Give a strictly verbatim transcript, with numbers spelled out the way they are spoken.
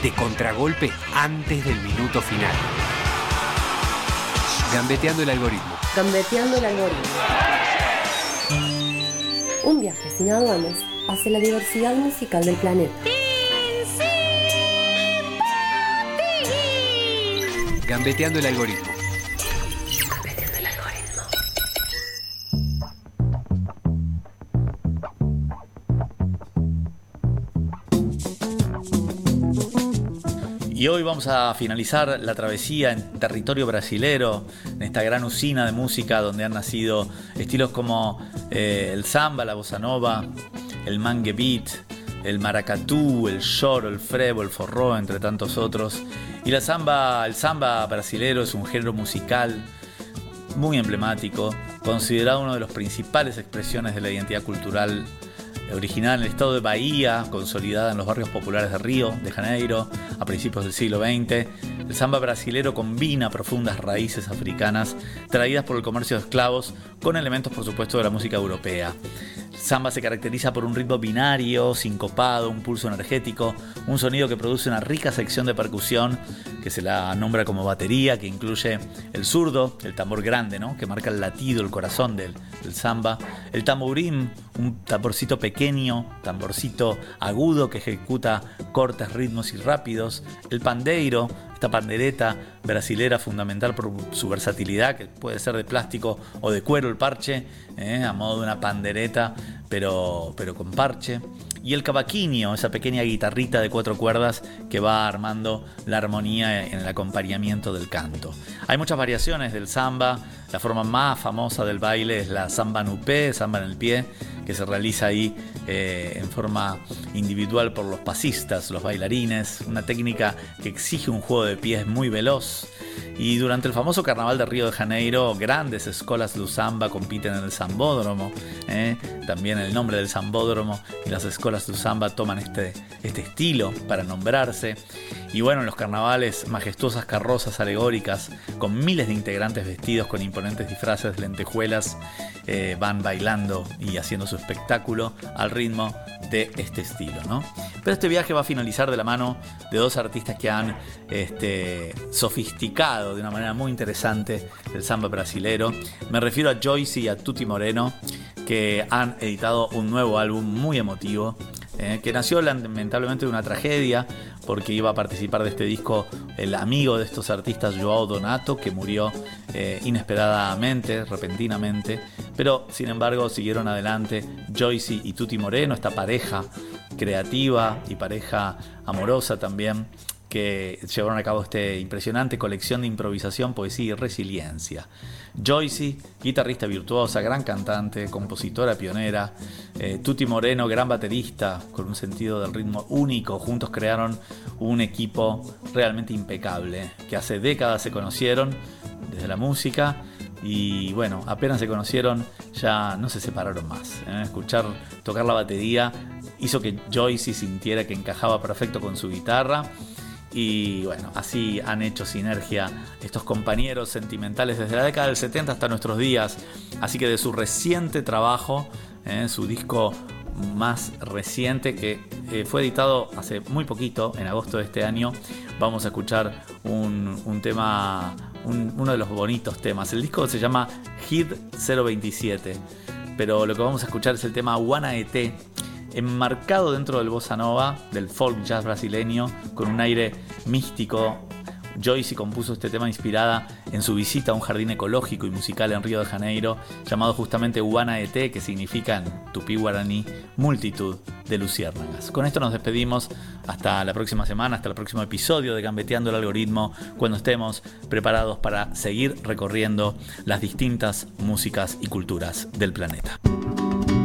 de contragolpe antes del minuto final. Gambeteando el algoritmo. Gambeteando el algoritmo. Un viaje sin aduanas hacia la diversidad musical del planeta. Gambeteando el algoritmo. Gambeteando el algoritmo. Y hoy vamos a finalizar la travesía en territorio brasilero, en esta gran usina de música donde han nacido estilos como eh, el samba, la bossa nova, el mangue beat, el maracatú, el choro, el frevo, el forró, entre tantos otros. Y la samba, el samba brasilero es un género musical muy emblemático, considerado uno de los principales expresiones de la identidad cultural original en el estado de Bahía, consolidada en los barrios populares de Río de Janeiro a principios del siglo veinte. El samba brasilero combina profundas raíces africanas traídas por el comercio de esclavos con elementos, por supuesto, de la música europea. El samba se caracteriza por un ritmo binario, sincopado, un pulso energético, un sonido que produce una rica sección de percusión que se la nombra como batería, que incluye el zurdo, el tambor grande, ¿no?, que marca el latido, el corazón del, del samba, el tamborín, un tamborcito pequeño, tamborcito agudo que ejecuta cortes, ritmos y rápidos, el pandeiro, esta pandereta brasilera fundamental por su versatilidad, que puede ser de plástico o de cuero el parche, eh, a modo de una pandereta, pero, pero con parche. Y el cavaquinho, esa pequeña guitarrita de cuatro cuerdas que va armando la armonía en el acompañamiento del canto. Hay muchas variaciones del samba. La forma más famosa del baile es la samba no pé, samba en el pie, que se realiza ahí eh, en forma individual por los pasistas, los bailarines. Una técnica que exige un juego de pies muy veloz. Y durante el famoso carnaval de Río de Janeiro, grandes escolas do samba compiten en el sambódromo. ¿eh? También el nombre del sambódromo y las escolas do samba toman este, este estilo para nombrarse. Y bueno, en los carnavales, majestuosas carrozas alegóricas con miles de integrantes vestidos con imponentes disfraces, lentejuelas, eh, van bailando y haciendo su espectáculo al ritmo de este estilo, ¿no? Pero este viaje va a finalizar de la mano de dos artistas que han este, sofisticado de una manera muy interesante el samba brasilero. Me refiero a Joyce y a Tutti Moreno, que han editado un nuevo álbum muy emotivo, eh, que nació lamentablemente de una tragedia, porque iba a participar de este disco el amigo de estos artistas, João Donato, que murió eh, inesperadamente, repentinamente, pero sin embargo siguieron adelante Joyce y Tutti Moreno, esta pareja creativa y pareja amorosa también, que llevaron a cabo esta impresionante colección de improvisación, poesía y resiliencia. Joyce, guitarrista virtuosa, gran cantante, compositora pionera. Eh, Tutti Moreno, gran baterista, con un sentido del ritmo único. Juntos crearon un equipo realmente impecable, que hace décadas se conocieron desde la música. Y bueno, apenas se conocieron, ya no se separaron más. ¿eh? Escuchar tocar la batería hizo que Joyce sintiera que encajaba perfecto con su guitarra. Y bueno, así han hecho sinergia estos compañeros sentimentales desde la década del setenta hasta nuestros días. Así que de su reciente trabajo, eh, su disco más reciente, que eh, fue editado hace muy poquito, en agosto de este año, vamos a escuchar un, un tema, un, uno de los bonitos temas. El disco se llama Hit cero veintisiete, pero lo que vamos a escuchar es el tema Wanna Et, enmarcado dentro del bossa nova, del folk jazz brasileño, con un aire místico. Joyce compuso este tema inspirada en su visita a un jardín ecológico y musical en Río de Janeiro, llamado justamente Wanna Et, que significa en tupí guaraní multitud de luciérnagas. Con esto nos despedimos hasta la próxima semana, hasta el próximo episodio de Gambeteando el Algoritmo, cuando estemos preparados para seguir recorriendo las distintas músicas y culturas del planeta.